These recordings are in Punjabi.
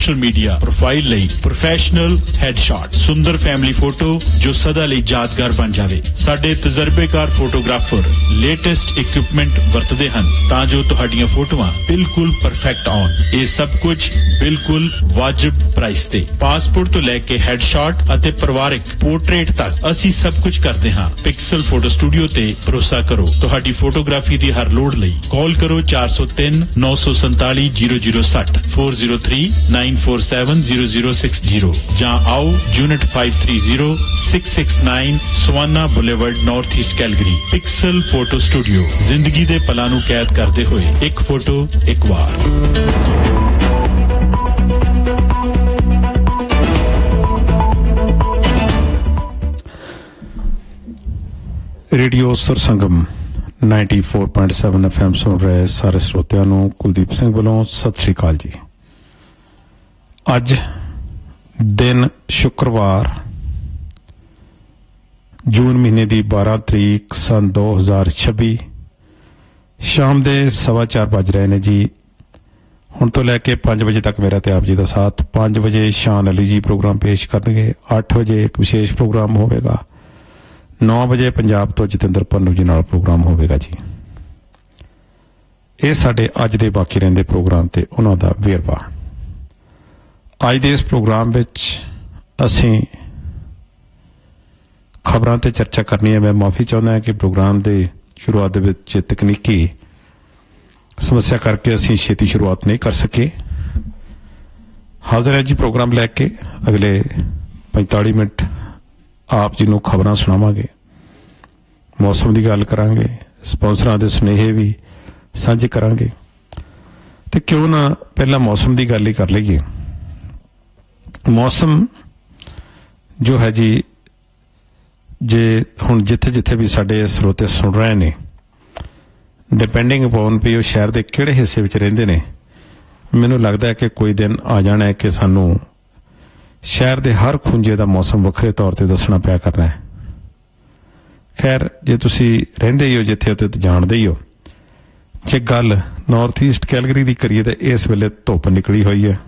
सोशल मीडिया प्रोफाइल ਲਈ प्रोफेशनल हेडशॉट सुंदर फैमिली फोटो जो सदा ਲਈ यादगार बन जावे। ਸਾਡੇ ਤਜਰਬੇਕਾਰ ਫੋਟੋਗ੍ਰਾਫਰ ਲੇਟੈਸਟ ਇਕਵਿਪਮੈਂਟ ਵਰਤਦੇ ਹਨ ਤਾਂ ਜੋ ਤੁਹਾਡੀਆਂ ਫੋਟੋਆਂ ਬਿਲਕੁਲ ਪਰਫੈਕਟ ਆਉਣ। ਇਹ ਸਭ ਕੁਝ ਬਿਲਕੁਲ ਵਾਜਿਬ ਪ੍ਰਾਈਸ ਤੇ। ਪਾਸਪੋਰਟ ਤੋਂ ਲੈ ਕੇ ਹੈਡਸ਼ਾਟ ਅਤੇ ਪਰਿਵਾਰਿਕ ਪੋਰਟਰੇਟ ਤੱਕ ਅਸੀਂ ਸਭ ਕੁਝ ਕਰਦੇ ਹਾਂ। ਪਿਕਸਲ ਫੋਟੋ ਸਟੂਡੀਓ ਤੇ ਭਰੋਸਾ ਕਰੋ। ਤੁਹਾਡੀ ਫੋਟੋਗ੍ਰਾਫੀ ਦੀ ਹਰ ਲੋੜ ਲਈ ਕਾਲ ਕਰੋ 403 947 0060 403 947 0060 ਜਾਂ ਆਓ unit 530 669 savanna boulevard north East Calgary. Pixel photo studio ਜ਼ਿੰਦਗੀ ਦੇ ਪਲਾਂ ਨੂੰ ਕੈਦ ਕਰਦੇ ਹੋਏ ਇੱਕ ਫੋਟੋ ਇੱਕ ਵਾਰ। रेडियो सुरसंगम 94.7 FM सुन रहे सारे श्रोतिਆਂ ਨੂੰ ਕੁਲਦੀਪ ਸਿੰਘ ਵੱਲੋਂ ਸਤਿ ਸ਼੍ਰੀ ਅਕਾਲ ਜੀ। ਅੱਜ ਦਿਨ ਸ਼ੁੱਕਰਵਾਰ ਜੂਨ ਮਹੀਨੇ ਦੀ 12 ਤਰੀਕ ਸਨ 2026 ਸ਼ਾਮ ਦੇ 4:15 ਵੱਜ ਰਹੇ ਨੇ ਜੀ। ਹੁਣ ਤੋਂ ਲੈ ਕੇ 5 ਵਜੇ ਤੱਕ ਮੇਰਾ ਤੇ ਆਪ ਜੀ ਦਾ ਸਾਥ। 5 ਵਜੇ ਸ਼ਾਨ ਅਲੀ ਜੀ ਪ੍ਰੋਗਰਾਮ ਪੇਸ਼ ਕਰਨਗੇ। 8 ਵਜੇ ਇੱਕ ਵਿਸ਼ੇਸ਼ ਪ੍ਰੋਗਰਾਮ ਹੋਵੇਗਾ। 9 ਵਜੇ ਪੰਜਾਬ ਤੋਂ ਜਤਿੰਦਰ ਪੰਨੂ ਜੀ ਨਾਲ ਪ੍ਰੋਗਰਾਮ ਹੋਵੇਗਾ ਜੀ। ਇਹ ਸਾਡੇ ਅੱਜ ਦੇ ਬਾਕੀ ਰਹਿੰਦੇ ਪ੍ਰੋਗਰਾਮ ਤੇ ਉਹਨਾਂ ਦਾ ਵੇਰਵਾ। ਅੱਜ ਦੇ ਇਸ ਪ੍ਰੋਗਰਾਮ ਵਿੱਚ ਅਸੀਂ ਖਬਰਾਂ ਤੇ ਚਰਚਾ ਕਰਨੀ ਹੈ। ਮੈਂ ਮਾਫੀ ਚਾਹੁੰਦਾ ਹਾਂ ਕਿ ਪ੍ਰੋਗਰਾਮ ਦੇ ਸ਼ੁਰੂਆਤ ਦੇ ਵਿੱਚ ਤਕਨੀਕੀ ਸਮੱਸਿਆ ਕਰਕੇ ਅਸੀਂ ਛੇਤੀ ਸ਼ੁਰੂਆਤ ਨਹੀਂ ਕਰ ਸਕੇ। ਹਾਜ਼ਰ ਹੈ ਜੀ ਪ੍ਰੋਗਰਾਮ ਲੈ ਕੇ। ਅਗਲੇ 45 ਮਿੰਟ ਆਪ ਜੀ ਨੂੰ ਖਬਰਾਂ ਸੁਣਾਵਾਂਗੇ, ਮੌਸਮ ਦੀ ਗੱਲ ਕਰਾਂਗੇ, ਸਪਾਂਸਰਾਂ ਦੇ ਸੁਨੇਹੇ ਵੀ ਸਾਂਝੇ ਕਰਾਂਗੇ ਤੇ ਕਿਉਂ ਨਾ ਪਹਿਲਾਂ ਮੌਸਮ ਦੀ ਗੱਲ ਹੀ ਕਰ ਲਈਏ। ਮੌਸਮ ਜੋ ਹੈ ਜੀ, ਜੇ ਹੁਣ ਜਿੱਥੇ ਜਿੱਥੇ ਵੀ ਸਾਡੇ ਸਰੋਤੇ ਸੁਣ ਰਹੇ ਨੇ, ਡਿਪੈਂਡਿੰਗ ਅਪੋਨ ਵੀ ਉਹ ਸ਼ਹਿਰ ਦੇ ਕਿਹੜੇ ਹਿੱਸੇ ਵਿੱਚ ਰਹਿੰਦੇ ਨੇ, ਮੈਨੂੰ ਲੱਗਦਾ ਹੈ ਕਿ ਕੋਈ ਦਿਨ ਆ ਜਾਣਾ ਹੈ ਕਿ ਸਾਨੂੰ ਸ਼ਹਿਰ ਦੇ ਹਰ ਖੁੰਝੇ ਦਾ ਮੌਸਮ ਵੱਖਰੇ ਤੌਰ ਤੇ ਦੱਸਣਾ ਪਿਆ ਕਰਨਾ ਹੈ। ਖੈਰ, ਜੇ ਤੁਸੀਂ ਰਹਿੰਦੇ ਹੀ ਹੋ ਜਿੱਥੇ ਉੱਥੇ ਜਾਣਦੇ ਹੀ ਹੋ। ਜੇ ਗੱਲ ਨਾਰਥ ਈਸਟ ਕੈਲਗਰੀ ਦੀ ਕਰੀਏ ਤਾਂ ਇਸ ਵੇਲੇ ਧੁੱਪ ਨਿਕਲੀ ਹੋਈ ਹੈ।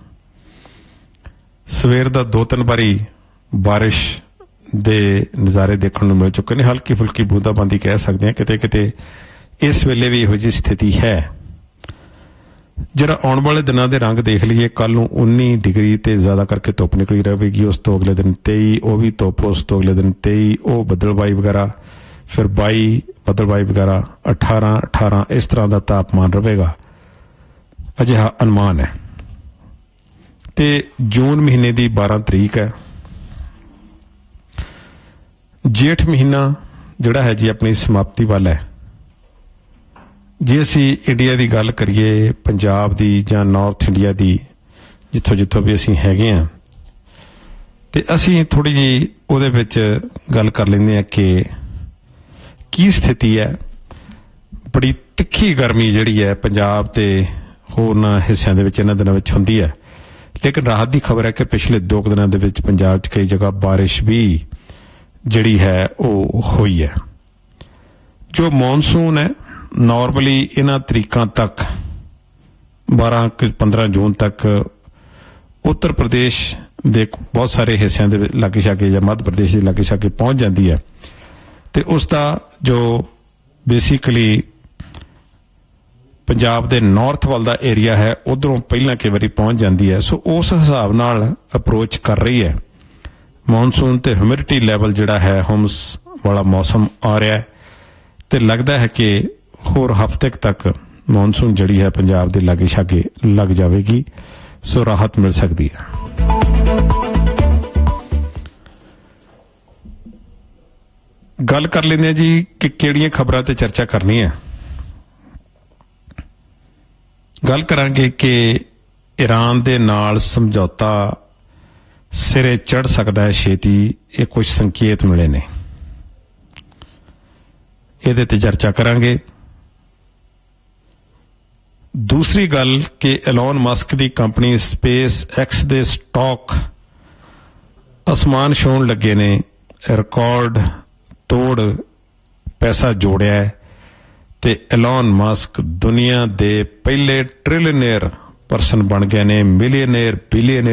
ਸਵੇਰ ਦਾ 2-3 ਵਾਰੀ ਬਾਰਿਸ਼ ਦੇ ਨਜ਼ਾਰੇ ਦੇਖਣ ਨੂੰ ਮਿਲ ਚੁੱਕੇ ਨੇ। ਹਲਕੀ ਫੁਲਕੀ ਬੂੰਦਾਬਾਂਦੀ ਕਹਿ ਸਕਦੇ ਹਾਂ। ਕਿਤੇ ਕਿਤੇ ਇਸ ਵੇਲੇ ਵੀ ਇਹੋ ਜਿਹੀ ਸਥਿਤੀ ਹੈ। ਜਿਹੜਾ ਆਉਣ ਵਾਲੇ ਦਿਨਾਂ ਦੇ ਰੰਗ ਦੇਖ ਲਈਏ, ਕੱਲ ਨੂੰ 19 ਡਿਗਰੀ ਤੇ ਜ਼ਿਆਦਾ ਕਰਕੇ ਧੁੱਪ ਨਿਕਲੀ ਰਹੇਗੀ। ਉਸ ਤੋਂ ਅਗਲੇ ਦਿਨ 23, ਉਹ ਵੀ ਧੁੱਪ। ਉਸ ਤੋਂ ਅਗਲੇ ਦਿਨ 23, ਉਹ ਬੱਦਲਬਾਈ ਵਗੈਰਾ, ਫਿਰ 22 ਬੱਦਲਬਾਈ ਵਗੈਰਾ, 18 ਇਸ ਤਰ੍ਹਾਂ ਦਾ ਤਾਪਮਾਨ ਰਹੇਗਾ, ਅਜਿਹਾ ਅਨੁਮਾਨ ਹੈ। ਤੇ ਜੂਨ ਮਹੀਨੇ ਦੀ 12 ਤਰੀਕ ਹੈ। ਜੇਠ ਮਹੀਨਾ ਜਿਹੜਾ ਹੈ ਜੀ ਆਪਣੀ ਸਮਾਪਤੀ ਵੱਲ ਹੈ। ਜੇ ਅਸੀਂ ਇੰਡੀਆ ਦੀ ਗੱਲ ਕਰੀਏ, ਪੰਜਾਬ ਦੀ ਜਾਂ ਨਾਰਥ ਇੰਡੀਆ ਦੀ, ਜਿੱਥੋਂ ਜਿੱਥੋਂ ਵੀ ਅਸੀਂ ਹੈਗੇ ਹਾਂ, ਤੇ ਅਸੀਂ ਥੋੜ੍ਹੀ ਜਿਹੀ ਉਹਦੇ ਵਿੱਚ ਗੱਲ ਕਰ ਲੈਂਦੇ ਹਾਂ ਕਿ ਕੀ ਸਥਿਤੀ ਹੈ। ਬੜੀ ਤਿੱਖੀ ਗਰਮੀ ਜਿਹੜੀ ਹੈ ਪੰਜਾਬ ਤੇ ਹੋਰਨਾਂ ਹਿੱਸਿਆਂ ਦੇ ਵਿੱਚ ਇਹਨਾਂ ਦਿਨਾਂ ਵਿੱਚ ਹੁੰਦੀ ਹੈ। ਲੇਕਿਨ ਰਾਹਤ ਦੀ ਖਬਰ ਹੈ ਕਿ ਪਿਛਲੇ 2 ਦਿਨਾਂ ਦੇ ਵਿੱਚ ਪੰਜਾਬ 'ਚ ਕਈ ਜਗ੍ਹਾ ਬਾਰਿਸ਼ ਵੀ ਜਿਹੜੀ ਹੈ ਉਹ ਹੋਈ ਹੈ। ਜੋ ਮੌਨਸੂਨ ਹੈ ਨਾਰਮਲੀ ਇਹਨਾਂ ਤਰੀਕਾਂ ਤੱਕ 12-15 ਜੂਨ ਤੱਕ ਉੱਤਰ ਪ੍ਰਦੇਸ਼ ਦੇ ਬਹੁਤ ਸਾਰੇ ਹਿੱਸਿਆਂ ਦੇ ਲਾਗੇ ਛਾਗੇ ਜਾਂ ਮੱਧ ਪ੍ਰਦੇਸ਼ ਦੇ ਲਾਗੇ ਛਾਗੇ ਪਹੁੰਚ ਜਾਂਦੀ ਹੈ। ਤੇ ਉਸ ਦਾ ਜੋ ਬੇਸਿਕਲੀ ਪੰਜਾਬ ਦੇ ਨਾਰਥ ਵੱਲ ਦਾ ਏਰੀਆ ਹੈ, ਉੱਧਰੋਂ ਪਹਿਲਾਂ ਕਈ ਵਾਰੀ ਪਹੁੰਚ ਜਾਂਦੀ ਹੈ। ਸੋ ਉਸ ਹਿਸਾਬ ਨਾਲ ਅਪਰੋਚ ਕਰ ਰਹੀ ਹੈ ਮੌਨਸੂਨ। ਤੇ ਹਿਊਮਿਡਿਟੀ ਲੈਵਲ ਜਿਹੜਾ ਹੈ, ਹੁਮਸ ਵਾਲਾ ਮੌਸਮ ਆ ਰਿਹਾ ਹੈ ਤੇ ਲੱਗਦਾ ਹੈ ਕਿ ਹੋਰ ਹਫ਼ਤੇ ਤੱਕ ਮੌਨਸੂਨ ਜਿਹੜੀ ਹੈ ਪੰਜਾਬ ਦੇ ਲਾਗੇ ਛਾਗੇ ਲੱਗ ਜਾਵੇਗੀ। ਸੋ ਰਾਹਤ ਮਿਲ ਸਕਦੀ ਹੈ। ਗੱਲ ਕਰ ਲੈਂਦੇ ਹਾਂ ਜੀ ਕਿ ਕਿਹੜੀਆਂ ਖਬਰਾਂ ਤੇ ਚਰਚਾ ਕਰਨੀ ਹੈ। ਗੱਲ ਕਰਾਂਗੇ ਕਿ ਈਰਾਨ ਦੇ ਨਾਲ ਸਮਝੌਤਾ ਸਿਰੇ ਚੜ੍ਹ ਸਕਦਾ ਹੈ ਛੇਤੀ। ਇਹ ਕੁਝ ਸੰਕੇਤ ਮਿਲੇ ਨੇ, ਇਹਦੇ ਤੇ ਚਰਚਾ ਕਰਾਂਗੇ। ਦੂਸਰੀ ਗੱਲ ਕਿ ਐਲੋਨ ਮਸਕ ਦੀ ਕੰਪਨੀ ਸਪੇਸ ਐਕਸ ਦੇ ਸਟਾਕ ਅਸਮਾਨ ਛੂਹਣ ਲੱਗੇ ਨੇ। ਰਿਕਾਰਡ ਤੋੜ ਪੈਸਾ ਜੋੜਿਆ ਹੈ ਤੇ ਐਲੋਨ ਮਸਕ ਦੁਨੀਆ ਦੇ ਪਹਿਲੇ ਟ੍ਰਿਲੀਅਨਰ ਪਰਸਨ ਬਣ ਗਏ ਨੇ, ਮਿਲੀਅਨੇਰ ਬਿਲੀਅਨੇਰ